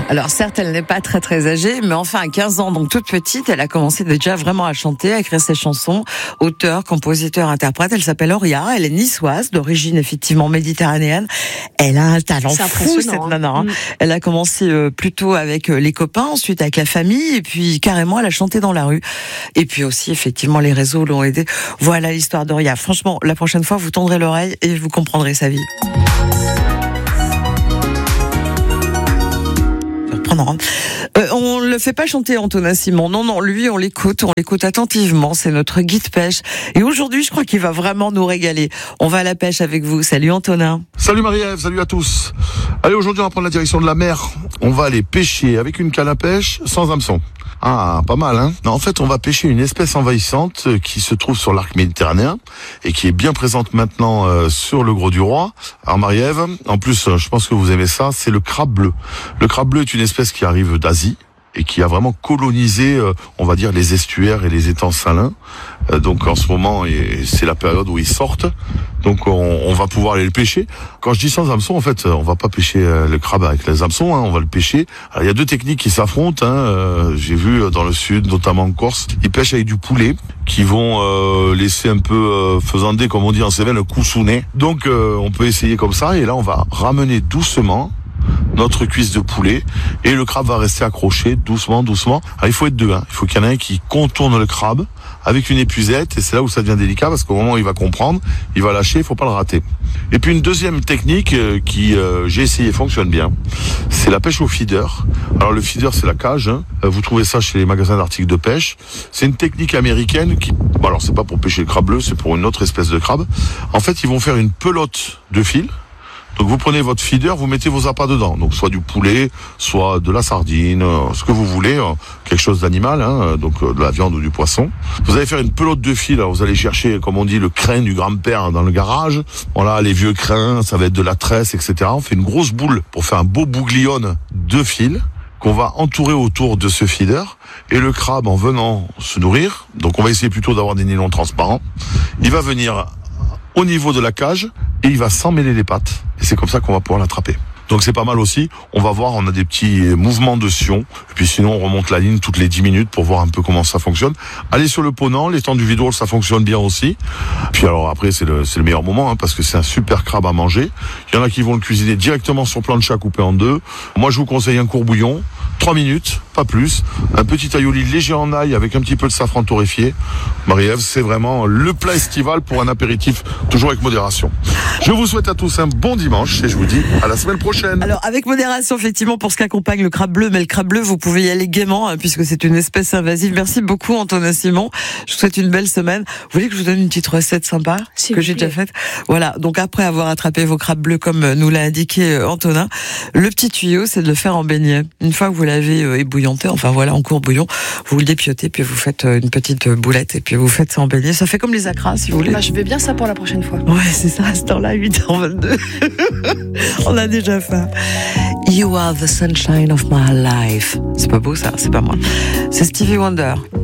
Alors certes, elle n'est pas très très âgée, mais enfin à 15 ans, donc toute petite, elle a commencé déjà vraiment à chanter, à écrire ses chansons. Auteur, compositeur, interprète, elle s'appelle Auria, elle est niçoise, d'origine effectivement méditerranéenne. Elle a un talent fou cette nana. Hein. Elle a commencé plutôt avec les copains, ensuite avec la famille, et puis carrément elle a chanté dans la rue. Et puis aussi effectivement les réseaux l'ont aidée. Voilà l'histoire d'Auria. Franchement, la prochaine fois vous tendrez l'oreille et vous comprendrez sa vie. On le fait pas chanter Antonin Simon. Non, lui, on l'écoute attentivement. C'est notre guide pêche. Et aujourd'hui, je crois qu'il va vraiment nous régaler. On va à la pêche avec vous. Salut Antonin. Salut Marie-Ève, salut à tous. Allez, aujourd'hui, on va prendre la direction de la mer. On va aller pêcher avec une canne à pêche sans hameçon. Ah, pas mal, hein? Non, en fait, on va pêcher une espèce envahissante qui se trouve sur l'arc méditerranéen et qui est bien présente maintenant sur le Gros du Roi. Alors Marie-Ève, en plus, je pense que vous aimez ça, c'est le crabe bleu. Le crabe bleu est une espèce qui arrive d'Asie et qui a vraiment colonisé, on va dire, les estuaires et les étangs salins. Donc en ce moment, c'est la période où ils sortent. Donc on va pouvoir aller le pêcher. Quand je dis sans hameçon, en fait, on va pas pêcher le crabe avec les hameçons, hein, on va le pêcher. Alors, il y a deux techniques qui s'affrontent. Hein, j'ai vu dans le sud, notamment en Corse, ils pêchent avec du poulet, qui vont laisser un peu faisander, comme on dit en Cévennes, le coussounet. Donc on peut essayer comme ça, et là on va ramener doucement notre cuisse de poulet et le crabe va rester accroché doucement. Alors il faut être deux, hein. Il faut qu'il y en ait un qui contourne le crabe avec une épuisette, et c'est là où ça devient délicat parce qu'au moment où il va comprendre, il va lâcher, il faut pas le rater. Et puis une deuxième technique qui j'ai essayé, fonctionne bien, c'est la pêche au feeder. Alors le feeder, c'est la cage, hein. Vous trouvez ça chez les magasins d'articles de pêche. C'est une technique américaine qui, bon, alors c'est pas pour pêcher le crabe bleu, c'est pour une autre espèce de crabe. En fait, ils vont faire une pelote de fil. Donc vous prenez votre feeder, vous mettez vos appâts dedans. Donc soit du poulet, soit de la sardine, ce que vous voulez, quelque chose d'animal, hein, donc de la viande ou du poisson. Vous allez faire une pelote de fil, alors vous allez chercher, comme on dit, le crin du grand-père dans le garage. Voilà, les vieux crins, ça va être de la tresse, etc. On fait une grosse boule pour faire un beau bouglione de fil qu'on va entourer autour de ce feeder. Et le crabe, en venant se nourrir, donc on va essayer plutôt d'avoir des nylons transparents, il va venir au niveau de la cage et il va s'emmêler les pattes. Et c'est comme ça qu'on va pouvoir l'attraper. Donc c'est pas mal aussi. On va voir, on a des petits mouvements de sion. Et puis sinon, on remonte la ligne toutes les 10 minutes pour voir un peu comment ça fonctionne. Allez sur le ponant, l'étang du Vidrol, ça fonctionne bien aussi. Puis alors après, c'est le meilleur moment, hein, parce que c'est un super crabe à manger. Il y en a qui vont le cuisiner directement sur plancha coupé en deux. Moi, je vous conseille un court bouillon. 3 minutes, pas plus. Un petit aïoli léger en ail avec un petit peu de safran torréfié. Marie-Ève, c'est vraiment le plat estival pour un apéritif, toujours avec modération. Je vous souhaite à tous un bon dimanche et je vous dis à la semaine prochaine. Alors, avec modération, effectivement, pour ce qu'accompagne le crabe bleu, mais le crabe bleu, vous pouvez y aller gaiement, hein, puisque c'est une espèce invasive. Merci beaucoup, Antonin Simon. Je vous souhaite une belle semaine. Vous voulez que je vous donne une petite recette sympa que j'ai déjà faite? Voilà. Donc, après avoir attrapé vos crabes bleus, comme nous l'a indiqué Antonin, le petit tuyau, c'est de le faire en beignet. Une fois que vous l'avez ébouillanté, enfin voilà, en court bouillon, vous le dépiotez, puis vous faites une petite boulette, et puis vous faites ça en beignet. Ça fait comme les acras, si vous voulez. Bah, je vais bien ça pour la prochaine fois. Ouais, c'est ça, à ce temps-là, 8h22. On a déjà faim. You are the sunshine of my life. C'est pas beau ça, c'est pas moi. C'est Stevie Wonder.